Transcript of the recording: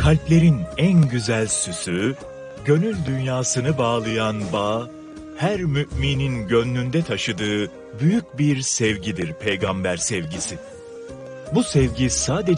Kalplerin en güzel süsü, gönül dünyasını bağlayan bağ, her müminin gönlünde taşıdığı büyük bir sevgidir peygamber sevgisi. Bu sevgi sadece